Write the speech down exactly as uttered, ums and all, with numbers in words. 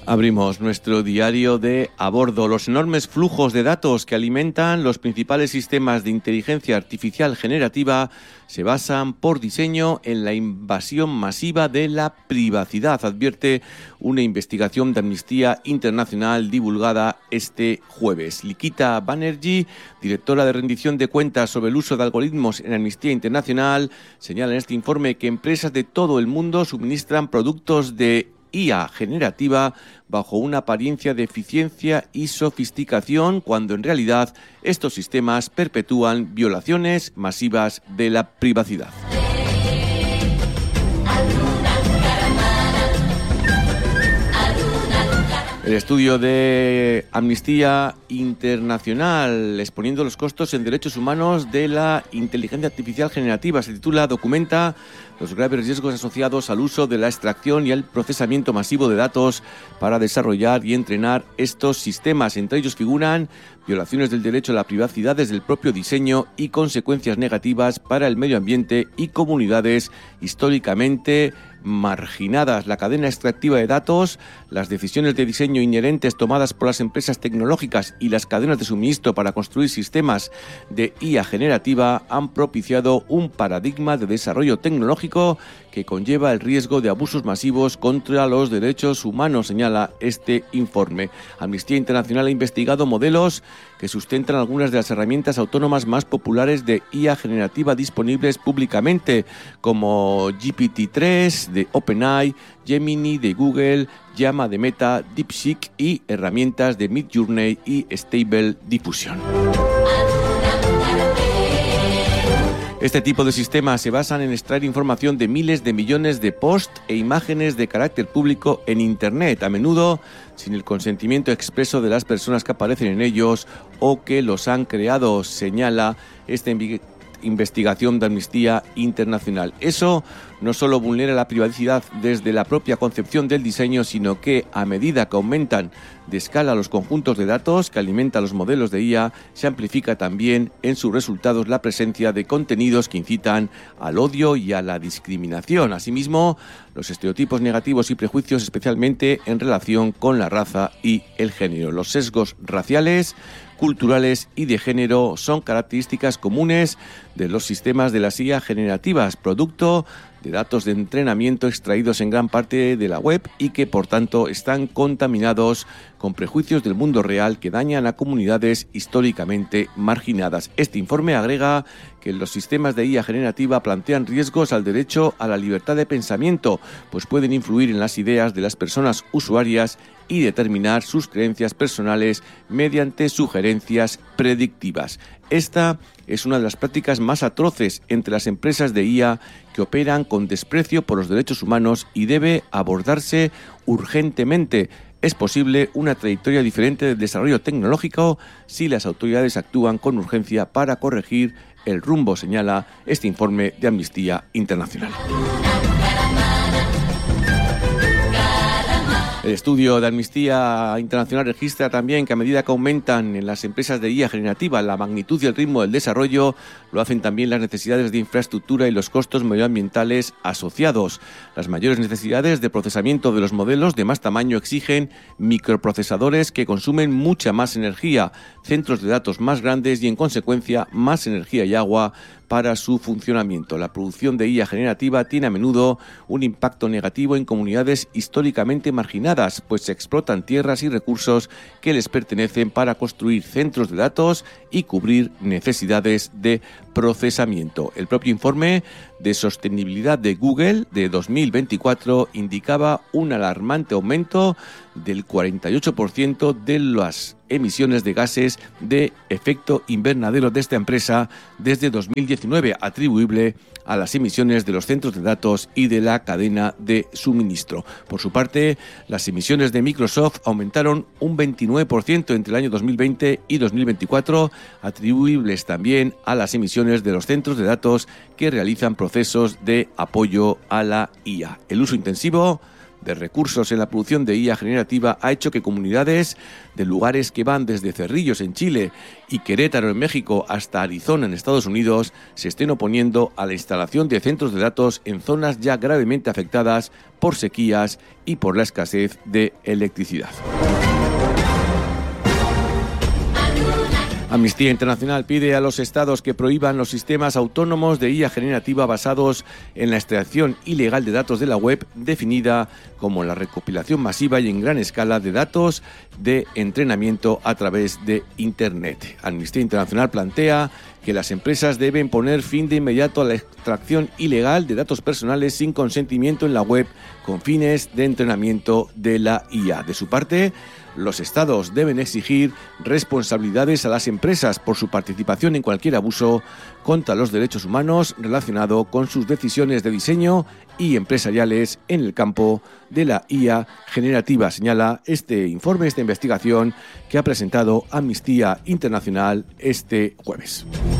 Abrimos nuestro diario de a bordo. Los enormes flujos de datos que alimentan los principales sistemas de inteligencia artificial generativa se basan por diseño en la invasión masiva de la privacidad, advierte una investigación de Amnistía Internacional divulgada este jueves. Likita Banerjee, directora de rendición de cuentas sobre el uso de algoritmos en Amnistía Internacional, señala en este informe que empresas de todo el mundo suministran productos de I A generativa bajo una apariencia de eficiencia y sofisticación, cuando en realidad estos sistemas perpetúan violaciones masivas de la privacidad. El estudio de Amnistía Internacional exponiendo los costos en derechos humanos de la inteligencia artificial generativa se titula Documenta los graves riesgos asociados al uso de la extracción y al procesamiento masivo de datos para desarrollar y entrenar estos sistemas. Entre ellos figuran violaciones del derecho a la privacidad desde el propio diseño y consecuencias negativas para el medio ambiente y comunidades históricamente marginadas. La cadena extractiva de datos, las decisiones de diseño inherentes tomadas por las empresas tecnológicas y las cadenas de suministro para construir sistemas de I A generativa han propiciado un paradigma de desarrollo tecnológico que conlleva el riesgo de abusos masivos contra los derechos humanos, señala este informe. Amnistía Internacional ha investigado modelos que sustentan algunas de las herramientas autónomas más populares de I A generativa disponibles públicamente, como G P T tres de OpenAI, Gemini de Google, Llama de Meta, DeepSeek y herramientas de Midjourney y Stable Diffusion. Este tipo de sistemas se basan en extraer información de miles de millones de posts e imágenes de carácter público en Internet, a menudo sin el consentimiento expreso de las personas que aparecen en ellos o que los han creado, señala esta investigación de Amnistía Internacional. Eso no solo vulnera la privacidad desde la propia concepción del diseño, sino que a medida que aumentan de escala los conjuntos de datos que alimentan los modelos de I A, se amplifica también en sus resultados la presencia de contenidos que incitan al odio y a la discriminación. Asimismo, los estereotipos negativos y prejuicios, especialmente en relación con la raza y el género. Los sesgos raciales, culturales y de género son características comunes de los sistemas de las I A generativas, producto de datos de entrenamiento extraídos en gran parte de la web y que, por tanto, están contaminados con prejuicios del mundo real que dañan a comunidades históricamente marginadas. Este informe agrega que los sistemas de I A generativa plantean riesgos al derecho a la libertad de pensamiento, pues pueden influir en las ideas de las personas usuarias y determinar sus creencias personales mediante sugerencias predictivas. Esta es una de las prácticas más atroces entre las empresas de I A que operan con desprecio por los derechos humanos y debe abordarse urgentemente. Es posible una trayectoria diferente de desarrollo tecnológico si las autoridades actúan con urgencia para corregir el rumbo, señala este informe de Amnistía Internacional. El estudio de Amnistía Internacional registra también que a medida que aumentan en las empresas de I A generativa la magnitud y el ritmo del desarrollo, lo hacen también las necesidades de infraestructura y los costos medioambientales asociados. Las mayores necesidades de procesamiento de los modelos de más tamaño exigen microprocesadores que consumen mucha más energía, centros de datos más grandes y, en consecuencia, más energía y agua para su funcionamiento. La producción de I A generativa tiene a menudo un impacto negativo en comunidades históricamente marginadas, pues se explotan tierras y recursos que les pertenecen para construir centros de datos y cubrir necesidades de procesamiento. El propio informe de sostenibilidad de Google de dos mil veinticuatro indicaba un alarmante aumento del cuarenta y ocho por ciento de las emisiones de gases de efecto invernadero de esta empresa desde dos mil diecinueve, atribuible a las emisiones de los centros de datos y de la cadena de suministro. Por su parte, las emisiones de Microsoft aumentaron un veintinueve por ciento entre el año dos mil veinte y dos mil veinticuatro, atribuibles también a las emisiones de los centros de datos que realizan procesos de apoyo a la I A. El uso intensivo de recursos en la producción de I A generativa ha hecho que comunidades de lugares que van desde Cerrillos en Chile y Querétaro en México hasta Arizona en Estados Unidos se estén oponiendo a la instalación de centros de datos en zonas ya gravemente afectadas por sequías y por la escasez de electricidad. Amnistía Internacional pide a los estados que prohíban los sistemas autónomos de I A generativa basados en la extracción ilegal de datos de la web, definida como la recopilación masiva y en gran escala de datos de entrenamiento a través de Internet. Amnistía Internacional plantea que las empresas deben poner fin de inmediato a la extracción ilegal de datos personales sin consentimiento en la web con fines de entrenamiento de la I A. De su parte, los estados deben exigir responsabilidades a las empresas por su participación en cualquier abuso contra los derechos humanos relacionado con sus decisiones de diseño y empresariales en el campo de la I A generativa, señala este informe, esta investigación que ha presentado Amnistía Internacional este jueves.